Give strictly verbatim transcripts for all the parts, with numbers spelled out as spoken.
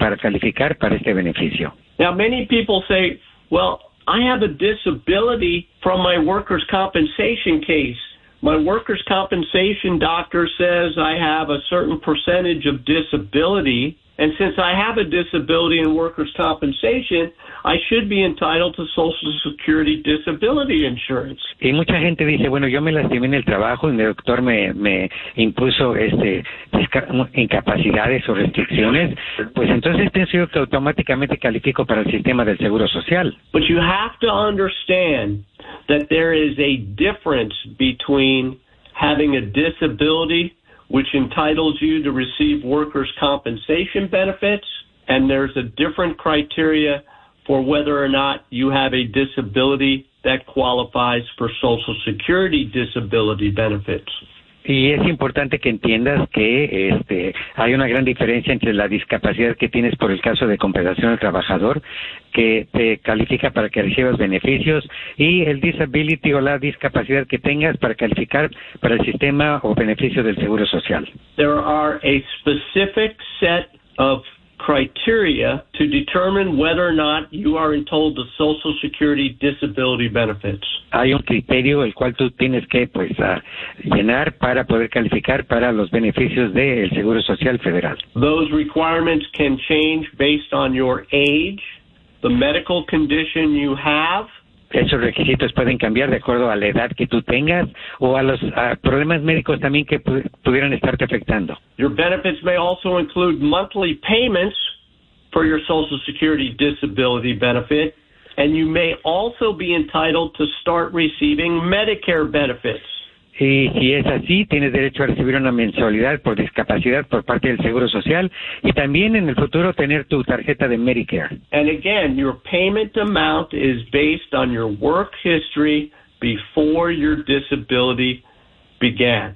para calificar para este beneficio. Now, many people say, well, I have a disability from my workers' compensation case. My workers' compensation doctor says I have a certain percentage of disability, and since I have a disability in workers' compensation, I should be entitled to Social Security Disability Insurance. Y mucha gente dice, bueno, yo me lastimé en el trabajo y mi doctor me, me impuso este incapacidades o restricciones, pues entonces pienso yo que automáticamente califico para el sistema del Seguro Social. But you have to understand that there is a difference between having a disability which entitles you to receive workers' compensation benefits, and there's a different criteria for whether or not you have a disability that qualifies for Social Security disability benefits. Y es importante que entiendas que este hay una gran diferencia entre la discapacidad que tienes por el caso de compensación al trabajador, que te califica para que recibas beneficios, y el disability o la discapacidad que tengas para calificar para el sistema o beneficio del Seguro Social. There are a specific set of criteria to determine whether or not you are entitled to Social Security disability benefits. Hay un criterio el cual tú tienes que pues uh, llenar para poder calificar para los beneficios del Seguro Social Federal. Those requirements can change based on your age, the medical condition you have. Esos requisitos pueden cambiar de acuerdo a la edad que tú tengas o a los uh, problemas médicos también que pu- pudieran estarte afectando. Your benefits may also include monthly payments for your Social Security disability benefit, and you may also be entitled to start receiving Medicare benefits. Y si es así, tienes derecho a recibir una mensualidad por discapacidad por parte del Seguro Social y también en el futuro tener tu tarjeta de Medicare. And again, your payment amount is based on your work history before your disability began.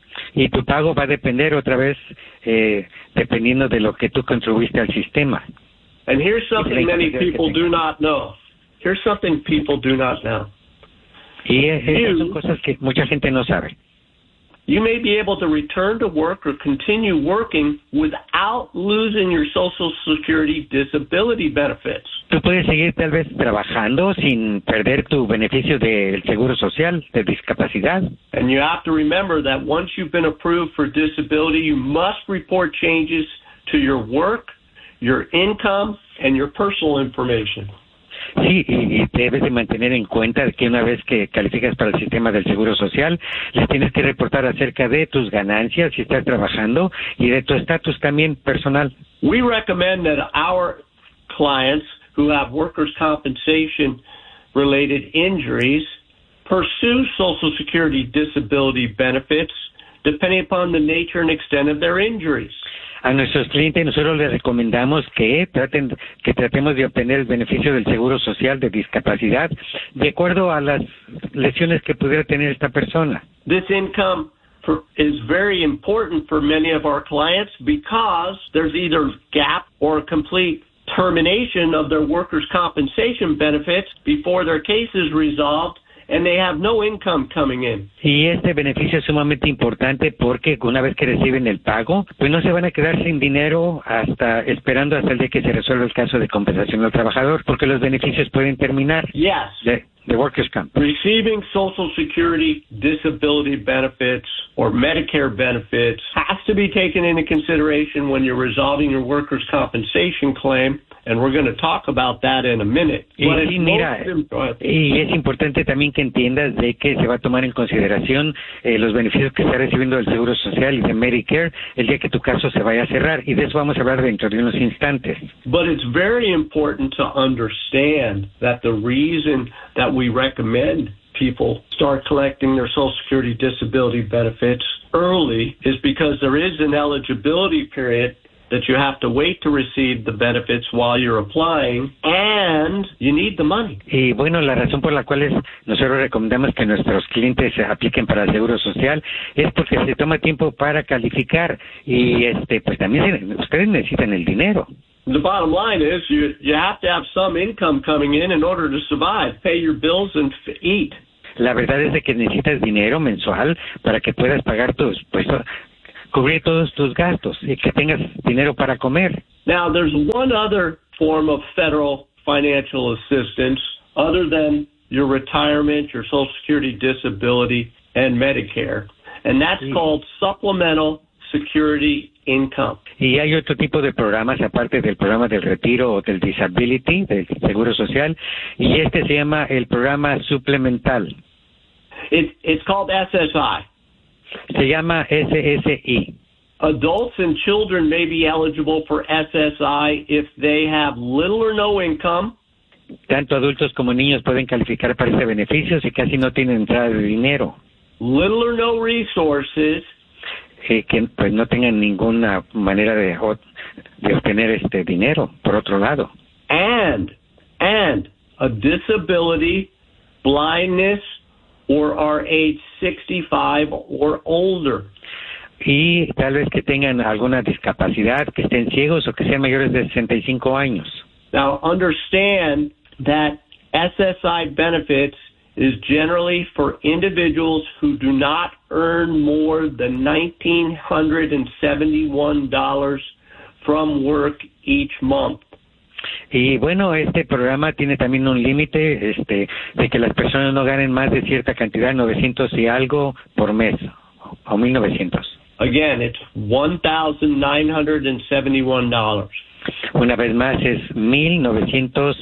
Y tu pago va a depender otra vez eh, dependiendo de lo que tú contribuiste al sistema. And here's something many people do not know. Here's something people do not know. Y esas son cosas que mucha gente no sabe. You may be able to return to work or continue working without losing your Social Security disability benefits. Tú puedes seguir tal vez trabajando sin perder tu beneficio del Seguro Social de discapacidad. And you have to remember that once you've been approved for disability, you must report changes to your work, your income, and your personal information. Sí, y, y debes de mantener en cuenta que una vez que calificas para el sistema del Seguro Social, les tienes que reportar acerca de tus ganancias si estás trabajando y de tu estatus también personal. We recommend that our clients who have workers' compensation related injuries pursue Social Security disability benefits depending upon the nature and extent of their injuries. A nuestros clientes nosotros les recomendamos que traten que tratemos de obtener el beneficio del Seguro Social de discapacidad de acuerdo a las lesiones que pudiera tener esta persona. This income for, is very important for many of our clients because there's either gap or a complete termination of their workers' compensation benefits before their case is resolved, and they have no income coming in. Y este beneficio es sumamente importante porque una vez que reciben el pago, pues no se van a quedar sin dinero hasta esperando hasta el día que se resuelva el caso de compensación al trabajador, porque los beneficios pueden terminar. Yes. De, de workers' comp. Receiving Social Security disability benefits or Medicare benefits has to be taken into consideration when you're resolving your workers' compensation claim, and we're going to talk about that in a minute. Y, sí, mira, y es importante también que entiendas de que se va a tomar en consideración eh, los beneficios que está recibiendo del Seguro Social y de Medicare el día que tu caso se vaya a cerrar, y de eso vamos a hablar dentro de unos instantes. But it's very important to understand that the reason that we recommend people start collecting their Social Security disability benefits early is because there is an eligibility period that you have to wait to receive the benefits while you're applying, and you need the money. Y bueno, la razón por la cual es, nosotros recomendamos que nuestros clientes se apliquen para el Seguro Social es porque se toma tiempo para calificar y este pues también ustedes necesitan el dinero. The bottom line is you you have to have some income coming in in order to survive, pay your bills and f- eat. La verdad es de que necesitas dinero mensual para que puedas pagar tus pues cubrir todos tus gastos y que tengas dinero para comer. Now, there's one other form of federal financial assistance other than your retirement, your Social Security, disability, and Medicare, and that's sí. called Supplemental Security Income. Y hay otro tipo de programas aparte del programa del retiro o del disability, del seguro social, y este se llama el programa suplemental. It, it's called S S I. Se llama S S I. Adults and children may be eligible for S S I if they have little or no income. Tanto adultos como niños pueden calificar para este beneficio si casi no tienen entrada de dinero. Little or no resources. Eh, que pues no tengan ninguna manera de, de obtener este dinero, por otro lado. And, and a disability, blindness, or are age sixty-five or older. Y tal vez que tengan alguna discapacidad, que estén ciegos o que sean mayores de sesenta y cinco años. Now, understand that S S I benefits is generally for individuals who do not earn more than one thousand nine hundred seventy-one dollars from work each month. Y bueno, este programa tiene también un límite este, de que las personas no ganen más de cierta cantidad, novecientos y algo por mes, o mil novecientos. Again, it's one thousand nine hundred seventy-one dollars. Una vez más es mil novecientos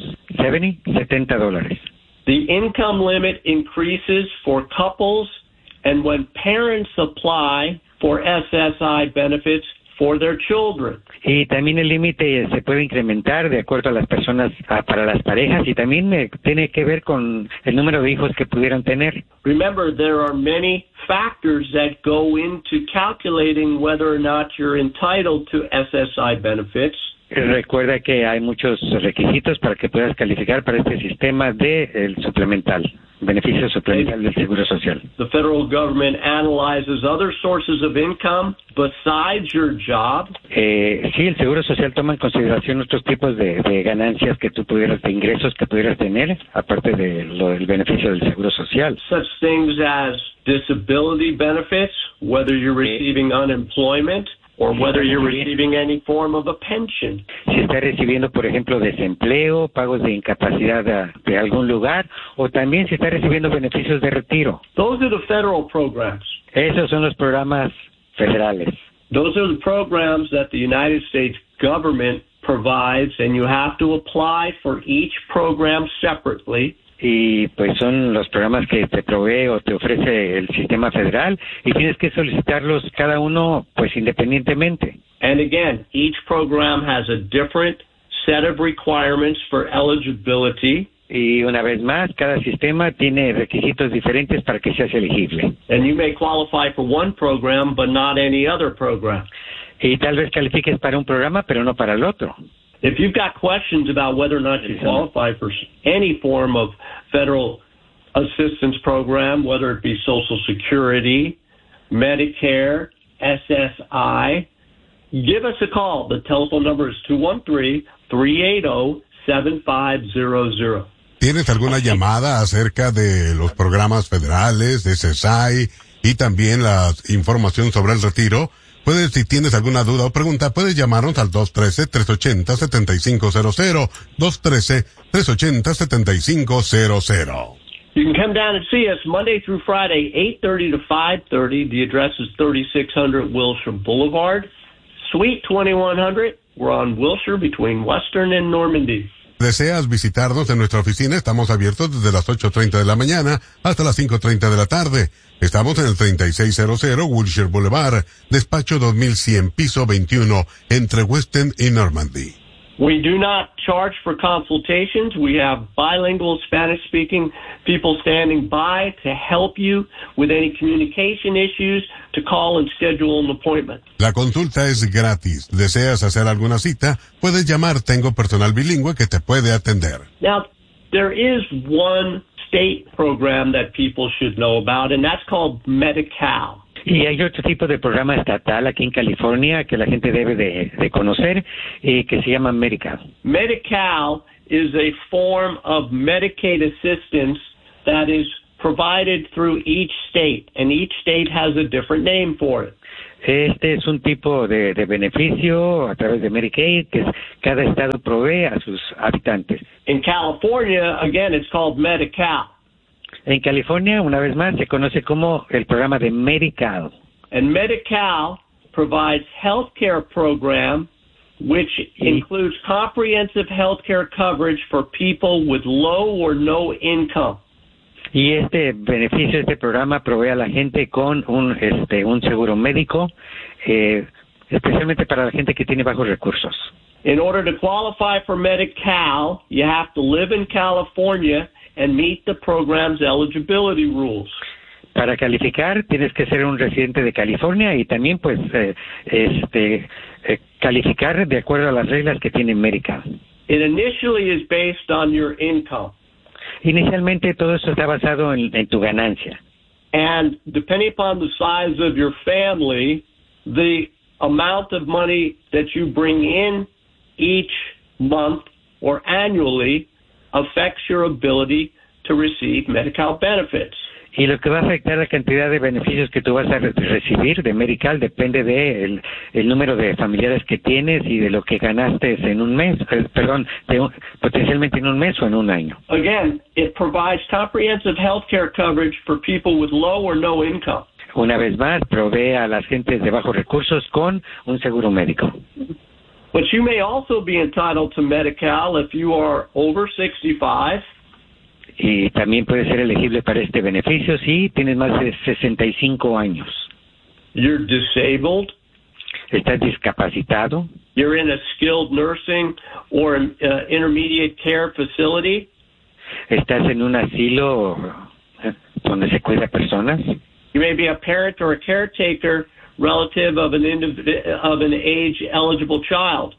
setenta dólares. The income limit increases for couples and when parents apply for S S I benefits for their children. Y también el límite se puede incrementar de acuerdo a las personas, a, para las parejas, y también eh, tiene que ver con el número de hijos que pudieran tener. Remember, there are many factors that go into calculating whether or not you're entitled to S S I benefits. Recuerda que hay muchos requisitos para que puedas calificar para este sistema de el suplemental, beneficio suplemental del Seguro Social. The federal government analyzes other sources of income besides your job. Eh, sí, el Seguro Social toma en consideración otros tipos de, de ganancias que tú pudieras, de ingresos que pudieras tener, aparte de lo del beneficio del Seguro Social. Such things as disability benefits, whether you're receiving eh. unemployment, or whether you're receiving any form of a pension. Si está recibiendo, por ejemplo, desempleo, pagos de incapacidad de, de algún lugar, o también si está recibiendo beneficios de retiro. Those are the federal programs. Esos son los programas federales. Those are the programs that the United States government provides, and you have to apply for each program separately. Y pues son los programas que te provee o te ofrece el sistema federal y tienes que solicitarlos cada uno pues independientemente. And again, each program has a different set of requirements for eligibility. Y una vez más, cada sistema tiene requisitos diferentes para que seas elegible. And you may qualify for one program but not any other program. Y tal vez califiques para un programa pero no para el otro. If you've got questions about whether or not you qualify for any form of federal assistance program, whether it be Social Security, Medicare, S S I, give us a call. The telephone number is two one three, three eight zero, seven five zero zero. ¿Tienes alguna llamada acerca de los programas federales, de S S I y también la información sobre el retiro? Puedes, si tienes alguna duda o pregunta, puedes llamarnos al dos uno tres, tres ocho cero, siete cinco cero cero, dos uno tres, tres ocho cero, siete cinco cero cero. You can come down and see us Monday through Friday, eight thirty to five thirty. The address is thirty-six hundred Wilshire Boulevard, Suite twenty-one hundred. We're on Wilshire between Western and Normandy. ¿Deseas visitarnos en nuestra oficina? Estamos abiertos desde las ocho treinta de la mañana hasta las cinco treinta de la tarde. Estamos en el treinta y seis cero cero Wilshire Boulevard, despacho dos mil cien, piso veintiuno, entre Western y Normandy. We do not charge for consultations. We have bilingual Spanish-speaking people standing by to help you with any communication issues, to call and schedule an appointment. La consulta es gratis. ¿Deseas hacer alguna cita? Puedes llamar. Tengo personal bilingüe que te puede atender. Now, there is one state program that people should know about, and that's called Medi-Cal. Y hay otro tipo de programa estatal aquí en California que la gente debe de, de conocer, eh, que se llama Medi-Cal. Medi-Cal is a form of Medicaid assistance that is provided through each state, and each state has a different name for it. Este es un tipo de, de beneficio a través de Medicaid que cada estado provee a sus habitantes. In California, again, it's called Medi-Cal. En California, una vez más, se conoce como el programa de Medi-Cal. And Medi-Cal provides health care program which includes comprehensive health care coverage for people with low or no income. Y este beneficio, este programa provee a la gente con un este un seguro médico, eh, especialmente para la gente que tiene bajos recursos. In order to qualify for Medi-Cal, you have to live in California and meet the program's eligibility rules. Para calificar tienes que ser un residente de California y también pues eh, este eh, calificar de acuerdo a las reglas que tiene Medi-Cal. It initially is based on your income. Inicialmente todo esto está basado en, en tu ganancia. And depending upon the size of your family, the amount of money that you bring in each month or annually affects your ability to receive Medi-Cal benefits. Y lo que va a afectar la cantidad de beneficios que tú vas a re- recibir de Medi-Cal depende de el, el número de familiares que tienes y de lo que ganaste en un mes, eh, perdón, de un, potencialmente en un mes o en un año. Again, it provides comprehensive health care coverage for people with low or no income. Una vez más, provee a las gentes de bajos recursos con un seguro médico. But you may also be entitled to Medi-Cal if you are over sixty-five. Y también puede ser elegible para este beneficio si tienes más de sesenta y cinco años. You're disabled. Estás discapacitado. You're in a skilled nursing or uh, intermediate care facility. Estás en un asilo eh, donde se cuida personas. You may be a parent or a caretaker relative of an indiv- of an age-eligible child.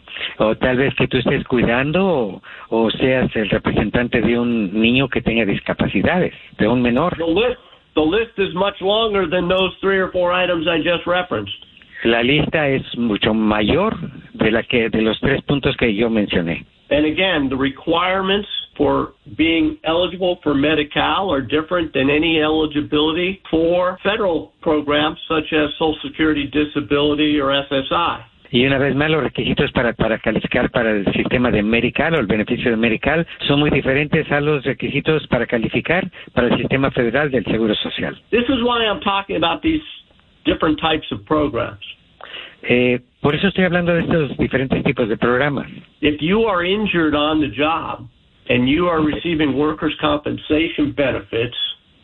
O tal vez que tú estés cuidando o, o seas el representante de un niño que tenga discapacidades, de un menor. The list, the list is much longer than those three or four items I just referenced. La lista es mucho mayor de la que de los tres puntos que yo mencioné. And again, the requirements for being eligible for Medi-Cal are different than any eligibility for federal programs such as Social Security, Disability, or S S I. Y una vez más, los requisitos para, para calificar para el sistema de Medi-Cal o el beneficio de Medi-Cal son muy diferentes a los requisitos para calificar para el sistema federal del Seguro Social. This is why I'm talking about these different types of programs. Eh, por eso estoy hablando de estos diferentes tipos de programas. If you are injured on the job and you are receiving workers' compensation benefits,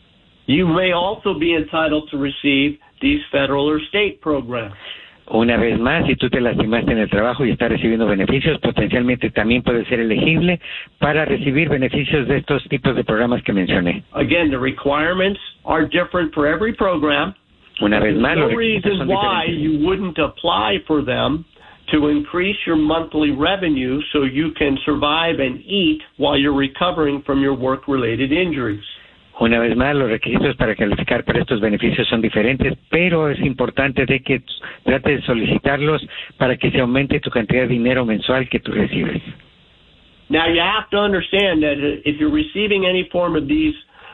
you may also be entitled to receive these federal or state programs. Una vez más, si tú te lastimaste en el trabajo y estás recibiendo beneficios, potencialmente también puedes ser elegible para recibir beneficios de estos tipos de programas que mencioné. Again, the requirements are different for every program. Una vez más, no los requisitos reason son why diferentes. you wouldn't apply for them to increase your monthly revenue so you can survive and eat while you're recovering from your work-related injuries. Una vez más, los requisitos para calificar para estos beneficios son diferentes, pero es importante de que trates de solicitarlos para que se aumente tu cantidad de dinero mensual que tú recibes. Now, you have to understand that if you're receiving any form of these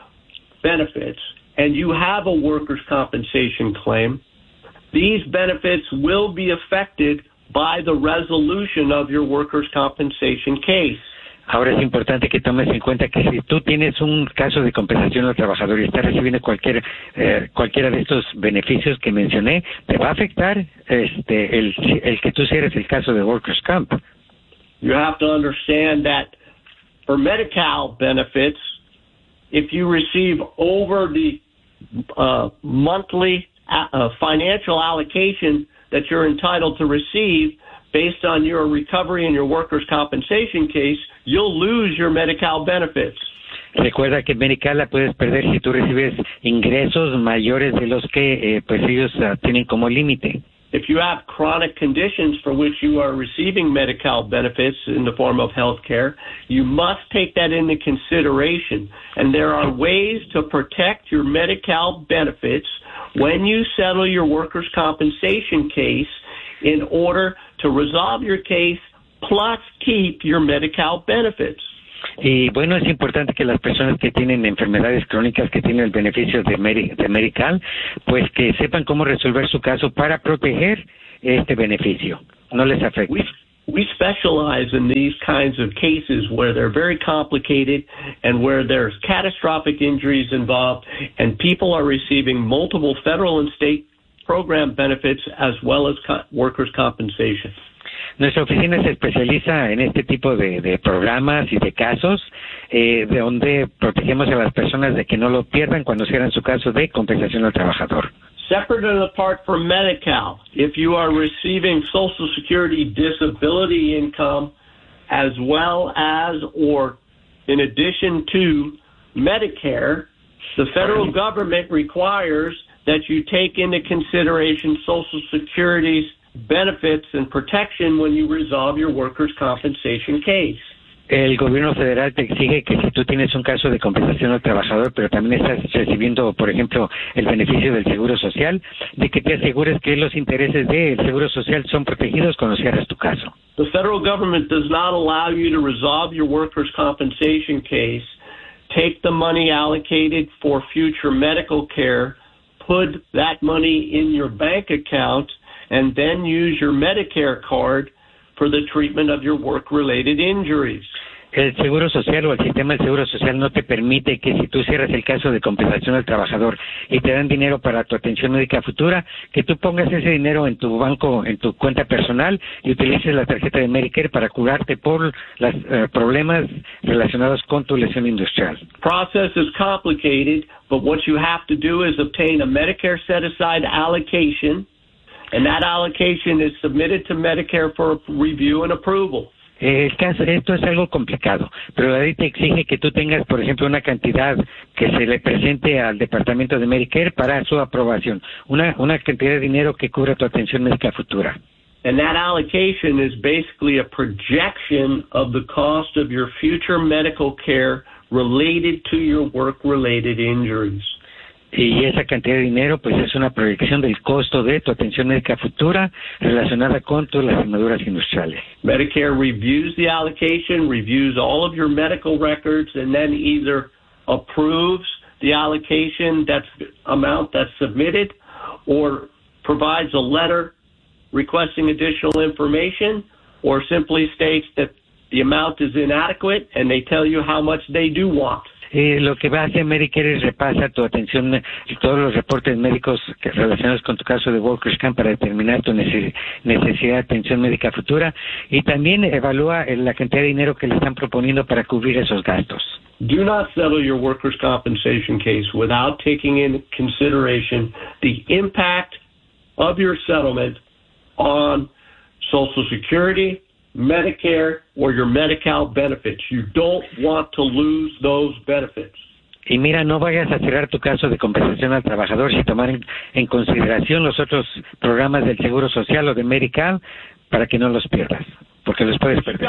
benefits and you have a workers' compensation claim, these benefits will be affected by the resolution of your workers' compensation case. Ahora es importante que tomes en cuenta que si tú tienes un caso de compensación al trabajador y estás recibiendo cualquier eh, cualquiera de estos beneficios que mencioné, te va a afectar este el, el que tú cierres el caso de Workers' Comp. You have to understand that for Medi-Cal benefits, if you receive over the uh, monthly uh, financial allocation that you're entitled to receive based on your recovery in your workers' compensation case, you'll lose your Medi-Cal benefits. Recuerda que Medi-Cal la puedes perder si tú recibes ingresos mayores de los que eh, pues ellos uh, tienen como límite. If you have chronic conditions for which you are receiving Medi-Cal benefits in the form of health care, you must take that into consideration. And there are ways to protect your Medi-Cal benefits when you settle your workers' compensation case in order to resolve your case plus keep your Medi-Cal benefits. Y bueno, es importante que las personas que tienen enfermedades crónicas, que tienen el beneficio de, Medi- de Medical, pues que sepan cómo resolver su caso para proteger este beneficio, no les afecte. We, we specialize in these kinds of cases where they're very complicated and where there's catastrophic injuries involved and people are receiving multiple federal and state program benefits as well as co- workers' compensation. Nuestra oficina se especializa en este tipo de, de programas y de casos, eh, de donde protegemos a las personas de que no lo pierdan cuando cierran su caso de compensación al trabajador. Separate and apart from Medi-Cal, if you are receiving Social Security disability income as well as or in addition to Medicare, the federal government requires that you take into consideration Social Security's benefits and protection when you resolve your workers' compensation case. El gobierno federal te exige que si tú tienes un caso de compensación al trabajador, pero también estás recibiendo, por ejemplo, el beneficio del Seguro Social, de que te asegures que los intereses del Seguro Social son protegidos cuando cierras tu caso. The federal government does not allow you to resolve your workers' compensation case, take the money allocated for future medical care, put that money in your bank account, and then use your Medicare card for the treatment of your work-related injuries. El Seguro Social o el sistema del Seguro Social no te permite que si tú cierras el caso de compensación al trabajador y te dan dinero para tu atención médica futura, que tú pongas ese dinero en tu banco, en tu cuenta personal y utilices la tarjeta de Medicare para curarte por los uh, problemas relacionados con tu lesión industrial. Process is complicated, but what you have to do is obtain a Medicare set-aside allocation, and that allocation is submitted to Medicare for review and approval. El caso, esto es algo complicado, pero la ley te exige que tú tengas, por ejemplo, una cantidad que se le presente al departamento de Medicare para su aprobación, una, una cantidad de dinero que cubra tu atención médica futura. And that allocation is basically a projection of the cost of your future medical care related to your work-related injuries. Y esa cantidad de dinero, pues, es una proyección del costo de tu atención médica futura relacionada con tus lastimaduras industriales. Medicare reviews the allocation, reviews all of your medical records, and then either approves the allocation, that's amount that's submitted, or provides a letter requesting additional information, or simply states that the amount is inadequate, and they tell you how much they do want. Eh, lo que va a hacer Medicare es repasa tu atención, todos los reportes médicos que, relacionados con tu caso de Workers' Comp para determinar tu nece- necesidad de atención médica futura y también evalúa la cantidad de dinero que le están proponiendo para cubrir esos gastos. Do not settle your workers' compensation case without taking in consideration the impact of your settlement on Social Security, Medicare, or your Medi-Cal benefits. You don't want to lose those benefits. Y mira, no vayas a cerrar tu caso de compensación al trabajador sin tomar en, en consideración los otros programas del Seguro Social o de Medi-Cal para que no los pierdas, porque los puedes perder.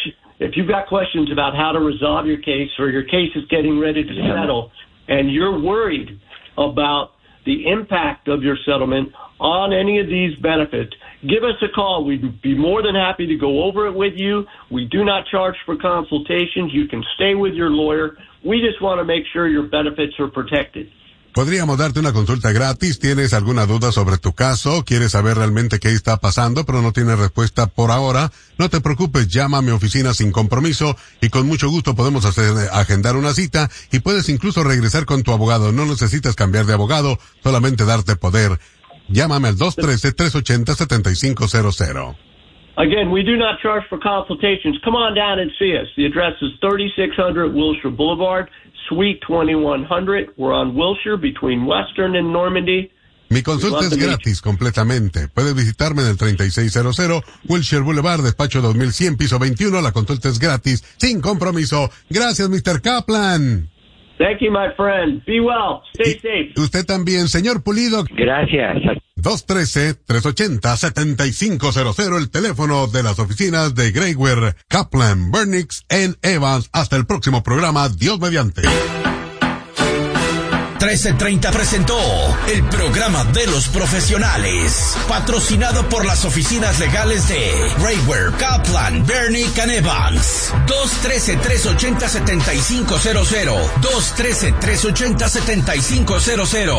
If you've got questions about how to resolve your case or your case is getting ready to settle and you're worried about the impact of your settlement on any of these benefits, give us a call. We'd be more than happy to go over it with you. We do not charge for consultations. You can stay with your lawyer. We just want to make sure your benefits are protected. Podríamos darte una consulta gratis. ¿Tienes alguna duda sobre tu caso? ¿Quieres saber realmente qué está pasando, pero no tienes respuesta por ahora? No te preocupes, llama a mi oficina sin compromiso y con mucho gusto podemos hacer, agendar una cita y puedes incluso regresar con tu abogado. No necesitas cambiar de abogado, solamente darte poder. Llámame al dos uno tres, tres ocho cero, siete cinco cero cero. Again, we do not charge for consultations. Come on down and see us. The address is thirty-six hundred Wilshire Boulevard, Suite twenty-one hundred. We're on Wilshire between Western and Normandy. Mi consulta es gratis completamente. Puedes visitarme en el treinta y seis cero cero Wilshire Boulevard, despacho dos mil cien, piso veintiuno. La consulta es gratis, sin compromiso. Gracias, mister Kaplan. Thank you, my friend. Be well. Stay y safe. Usted también, señor Pulido. Gracias. dos uno tres, tres ocho cero, siete cinco cero cero, el teléfono de las oficinas de Grayware, Kaplan, Burnix en Evans. Hasta el próximo programa. Dios mediante. trece treinta presentó el programa de los profesionales, patrocinado por las oficinas legales de Raywer, Kaplan, Bernie Evans. dos uno tres, tres ocho cero, siete cinco cero cero. dos uno tres, tres ocho cero, siete cinco cero cero.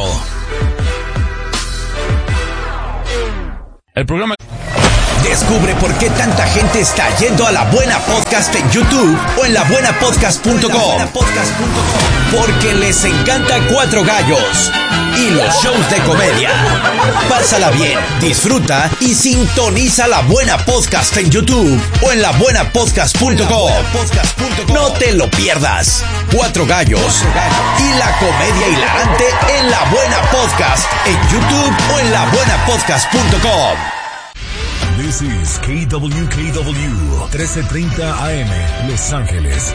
El programa... Descubre por qué tanta gente está yendo a La Buena Podcast en YouTube o en la buena podcast punto com. Porque les encanta Cuatro Gallos y los shows de comedia. Pásala bien, disfruta y sintoniza La Buena Podcast en YouTube o en la buena podcast punto com. No te lo pierdas. Cuatro Gallos y la comedia hilarante en La Buena Podcast en YouTube o en la buena podcast punto com. This is K W K W trece treinta A M, Los Ángeles.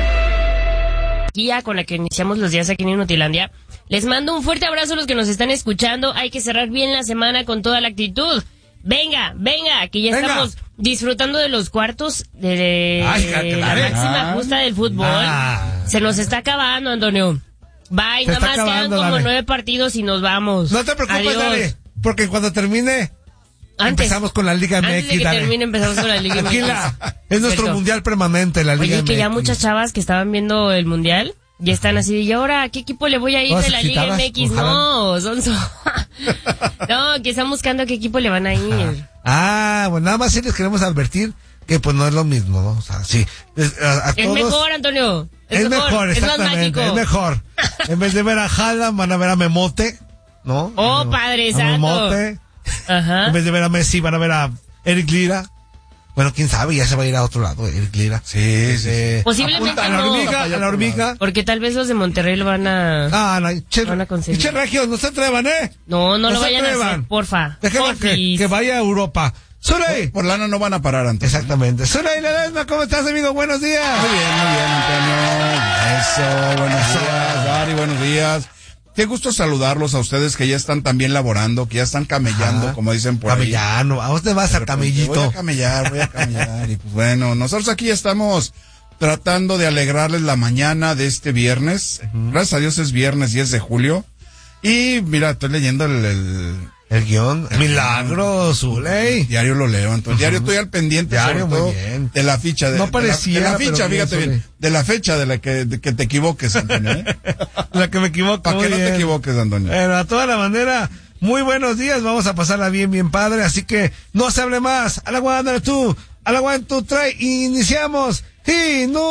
Guía con la que iniciamos los días aquí en Inutilandia. Les mando un fuerte abrazo a los que nos están escuchando. Hay que cerrar bien la semana con toda la actitud. Venga, venga, que ya venga. Estamos disfrutando de los cuartos de, de Ay, la máxima ah, justa del fútbol. Ah. Se nos está acabando, Antonio. Bye, nada más quedan como dale. nueve partidos y nos vamos. No te preocupes, dale, porque cuando termine... Antes, empezamos con la Liga M X. Antes de que dale. termine, empezamos con la Liga M X. Tranquila, es nuestro Cierto. mundial permanente, la Liga Oye, M X. que ya muchas chavas que estaban viendo el mundial ya están así, ¿y ahora a qué equipo le voy a ir de la Liga M X? No, son... son... no, que están buscando a qué equipo le van a ir. Ah, bueno, nada más sí les queremos advertir que pues no es lo mismo, ¿no? O sea, sí. Es, a, a es todos... mejor, Antonio. Es, es mejor, mejor exactamente. Es, es mejor. En vez de ver a Haaland, van a ver a Memote, ¿no? Oh, Padre Santo. Memote. Ajá. En vez de ver a Messi, van a ver a Eric Lira. Bueno, quién sabe, ya se va a ir a otro lado, Eric Lira. Sí, sí. Eh, Posiblemente a la no. hormiga, a la hormiga. Porque tal vez los de Monterrey lo van a... Ah, no, che, van a conseguir. Che, Regio, no se atrevan, ¿eh? No, no, no lo vayan atrevan. a hacer, porfa. Déjenlo que, que vaya a Europa. Zuley. Por, por lana no van a parar antes. Exactamente. Zuley Ledesma, ¿cómo estás, amigo? Buenos días. Muy bien, muy bien, Antonio. Eso, buenos días, Dari, buenos días. Qué gusto saludarlos a ustedes que ya están también laborando, que ya están camellando, ah, como dicen por camellando. ahí. ¿A dónde vas a camellito? Voy a camellar, voy a camellar. Y pues bueno, nosotros aquí estamos tratando de alegrarles la mañana de este viernes. Uh-huh. Gracias a Dios es viernes diez de julio. Y mira, estoy leyendo el... el El guión, el Milagro, Zuley. Diario lo leo, entonces uh-huh. diario estoy al pendiente diario, sobre todo muy bien. de la ficha. De, no parecía, de la, de la ficha, bien, fíjate bien, bien, de la fecha de la que, de que te equivoques, Antonio, ¿eh? La que me equivoco. Para que no bien. te equivoques, Antonio. Pero a toda la manera, muy buenos días, vamos a pasarla bien, bien padre, así que no se hable más. A la guanda tú, a la guanda tú trae, iniciamos. Y no